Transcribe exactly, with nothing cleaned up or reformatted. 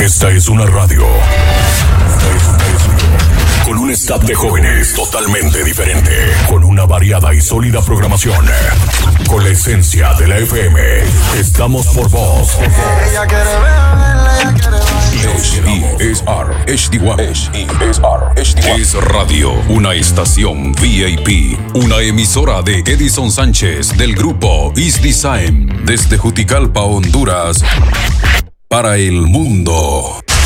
Esta es una radio. Esta es una radio. Con un staff de jóvenes totalmente diferente. Con una variada y sólida programación. Con la esencia de la F M. Estamos por vos. Ella quiere verla, ella quiere bailar. H E S R H D one H E S R H D one Es Radio, una estación V I P, una emisora de Edison Sánchez del grupo Is Design desde Juticalpa, Honduras, para el mundo.